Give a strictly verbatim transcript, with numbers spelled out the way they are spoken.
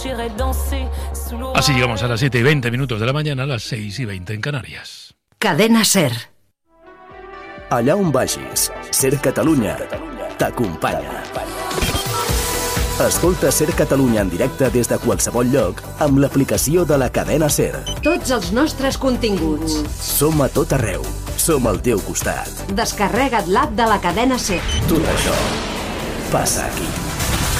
Así llegamos a las siete y veinte minutos de la mañana, a las seis y veinte en Canarias. Cadena SER. Allà on vagis, SER Catalunya t'acompanya. Escolta SER Catalunya en directe des de qualsevol lloc amb l'aplicació de la cadena SER. Tots els nostres continguts. Som a tot arreu. Som al teu costat. Descarrega't l'app de la cadena SER. Tot això passa aquí.